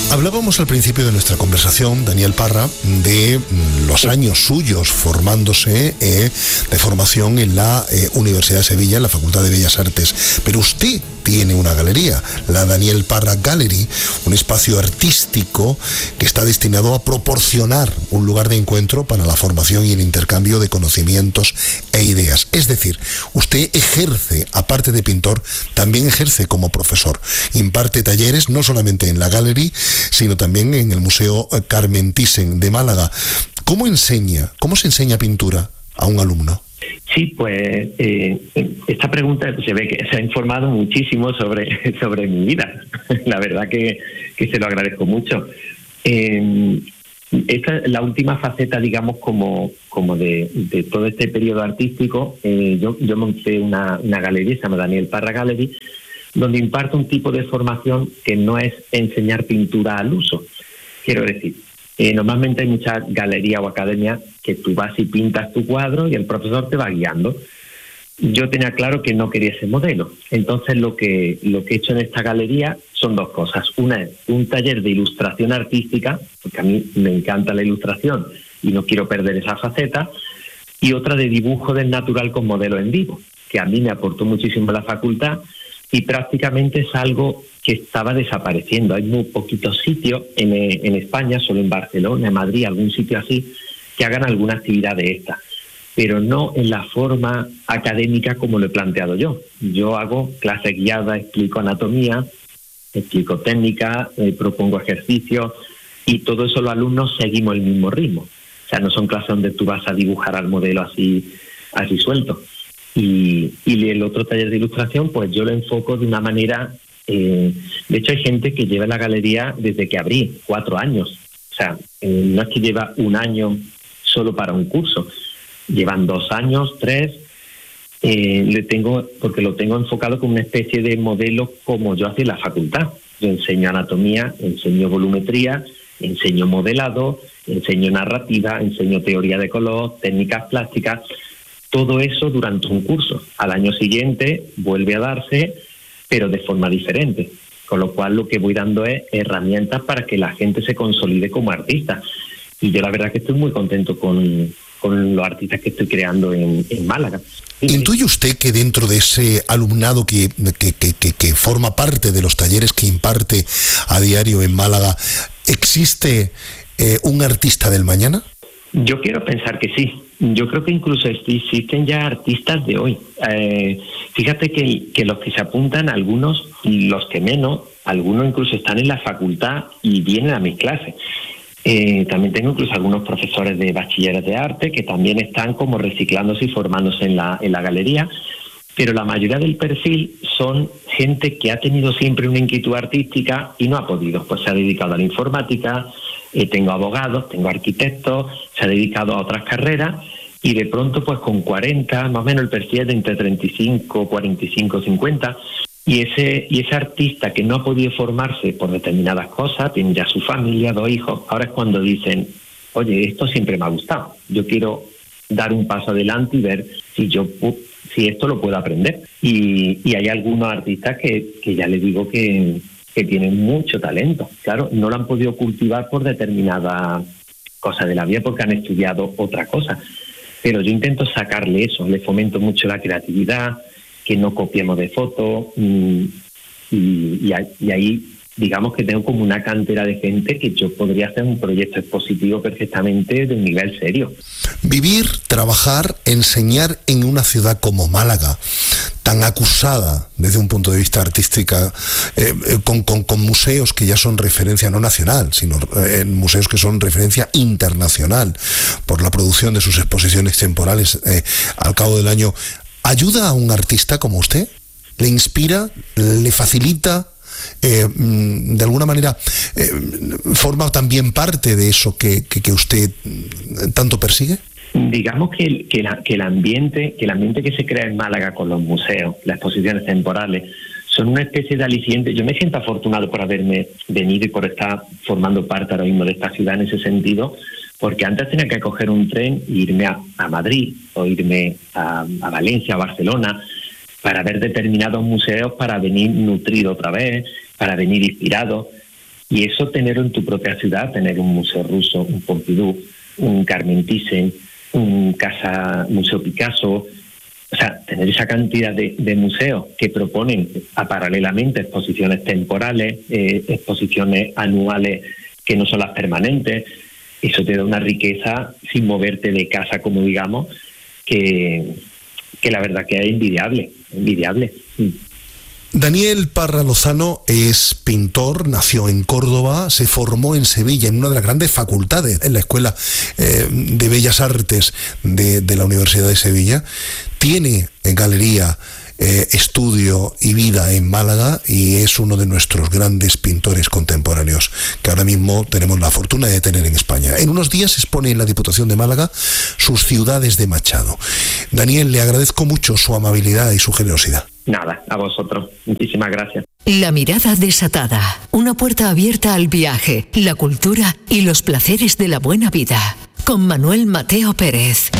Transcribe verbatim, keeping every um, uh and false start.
Hablábamos al principio de nuestra conversación, Daniel Parra, de los años suyos formándose eh, de formación en la eh, Universidad de Sevilla, en la Facultad de Bellas Artes. Pero usted tiene una galería, la Daniel Parra Gallery, un espacio artístico que está destinado a proporcionar un lugar de encuentro para la formación y el intercambio de conocimientos e ideas. Es decir, usted ejerce, aparte de pintor, también ejerce como profesor. Imparte talleres no solamente en la Gallery, sino también en el Museo Carmen Thyssen de Málaga. ¿Cómo enseña, cómo se enseña pintura a un alumno? Sí, pues eh, esta pregunta se ve que se ha informado muchísimo sobre, sobre mi vida. La verdad que, que se lo agradezco mucho. Eh, esta es la última faceta, digamos, como, como de, de todo este periodo artístico. Eh, yo, yo monté una, una galería, se llama Daniel Parra Gallery, donde imparto un tipo de formación que no es enseñar pintura al uso. Quiero decir, eh, normalmente hay muchas galerías o academias que tú vas y pintas tu cuadro y el profesor te va guiando. Yo tenía claro que no quería ese modelo. Entonces lo que, lo que he hecho en esta galería son dos cosas. Una es un taller de ilustración artística, porque a mí me encanta la ilustración y no quiero perder esa faceta, y otra de dibujo del natural con modelo en vivo, que a mí me aportó muchísimo la facultad. Y prácticamente es algo que estaba desapareciendo. Hay muy poquitos sitios en, en España, solo en Barcelona, en Madrid, algún sitio así, que hagan alguna actividad de esta, pero no en la forma académica como lo he planteado yo. Yo hago clase guiada, explico anatomía, explico técnica, eh, propongo ejercicios, y todo eso los alumnos seguimos el mismo ritmo. O sea, no son clases donde tú vas a dibujar al modelo así, así suelto. Y, y el otro taller de ilustración, pues yo lo enfoco de una manera... Eh, de hecho, hay gente que lleva la galería desde que abrí, cuatro años. O sea, eh, no es que lleva un año solo para un curso. Llevan dos años, tres. Eh, le tengo, porque lo tengo enfocado como una especie de modelo como yo hacía en la facultad. Yo enseño anatomía, enseño volumetría, enseño modelado, enseño narrativa, enseño teoría de color, técnicas plásticas... Todo eso durante un curso. Al año siguiente vuelve a darse, pero de forma diferente. Con lo cual lo que voy dando es herramientas para que la gente se consolide como artista. Y yo la verdad que estoy muy contento con, con los artistas que estoy creando en, en Málaga. ¿Intuye usted que dentro de ese alumnado que, que, que, que, que forma parte de los talleres que imparte a diario en Málaga, existe eh, un artista del mañana? Yo quiero pensar que sí. Yo creo que incluso existen ya artistas de hoy. Eh, fíjate que, que los que se apuntan, algunos, los que menos, algunos incluso están en la facultad y vienen a mis clases. Eh, también tengo incluso algunos profesores de bachilleres de arte que también están como reciclándose y formándose en la, en la galería, pero la mayoría del perfil son gente que ha tenido siempre una inquietud artística y no ha podido, pues se ha dedicado a la informática. Eh, tengo abogados, tengo arquitectos, se ha dedicado a otras carreras y de pronto pues con cuarenta, más o menos el perfil es de entre treinta y cinco, cuarenta y cinco, cincuenta, y ese, y ese artista que no ha podido formarse por determinadas cosas, tiene ya su familia, dos hijos, ahora es cuando dicen, oye, esto siempre me ha gustado, yo quiero dar un paso adelante y ver si yo si esto lo puedo aprender. Y, y hay algunos artistas que, que ya les digo que... que tienen mucho talento. Claro, no lo han podido cultivar por determinada cosa de la vida porque han estudiado otra cosa. Pero yo intento sacarle eso, le fomento mucho la creatividad, que no copiemos de fotos, y, y, y ahí digamos que tengo como una cantera de gente que yo podría hacer un proyecto expositivo perfectamente de un nivel serio. Vivir, trabajar, enseñar en una ciudad como Málaga, tan acusada desde un punto de vista artístico, eh, eh, con, con, con museos que ya son referencia no nacional, sino eh, museos que son referencia internacional por la producción de sus exposiciones temporales eh, al cabo del año, ¿ayuda a un artista como usted? ¿Le inspira? ¿Le facilita? Eh, de alguna manera eh, forma también parte de eso que, que, que usted tanto persigue. Digamos que el, que, la, que el ambiente que el ambiente que se crea en Málaga con los museos, las exposiciones temporales, son una especie de aliciente. Yo me siento afortunado por haberme venido y por estar formando parte ahora mismo de esta ciudad en ese sentido, porque antes tenía que coger un tren e irme a, a Madrid o irme a, a Valencia, a Barcelona, para ver determinados museos, para venir nutrido otra vez, para venir inspirado. Y eso tenerlo en tu propia ciudad, tener un museo ruso, un Pompidou, un Carmen Thyssen, un Casa Museo Picasso, o sea, tener esa cantidad de, de museos que proponen a, paralelamente exposiciones temporales, eh, exposiciones anuales que no son las permanentes, eso te da una riqueza sin moverte de casa, como digamos, que, que la verdad que es envidiable, envidiable. Daniel Parra Lozano es pintor, nació en Córdoba, se formó en Sevilla en una de las grandes facultades, en la Escuela eh, de Bellas Artes de, de la Universidad de Sevilla. Tiene en galería, eh, estudio y vida en Málaga y es uno de nuestros grandes pintores contemporáneos que ahora mismo tenemos la fortuna de tener en España. En unos días expone en la Diputación de Málaga sus Ciudades de Machado. Daniel, le agradezco mucho su amabilidad y su generosidad. Nada, a vosotros. Muchísimas gracias. La mirada desatada. Una puerta abierta al viaje, la cultura y los placeres de la buena vida. Con Manuel Mateo Pérez.